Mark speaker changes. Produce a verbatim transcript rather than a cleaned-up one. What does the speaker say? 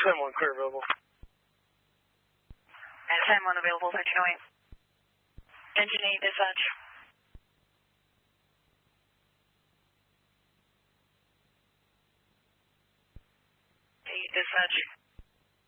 Speaker 1: ten one, clear available.
Speaker 2: And ten one available, thirteen oh eight. Engine eight, dispatch. eight, dispatch.